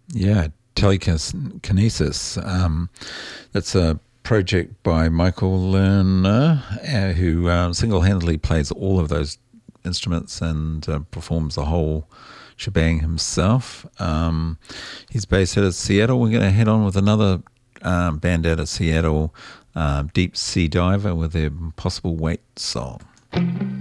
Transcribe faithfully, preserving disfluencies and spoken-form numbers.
Yeah, telekinesis. Um, that's a project by Michael Lerner, uh, who uh, single-handedly plays all of those instruments and uh, performs the whole shebang himself. Um, he's based out of Seattle. We're going to head on with another um, band out of Seattle, uh, Deep Sea Diver, with their Impossible Weight song.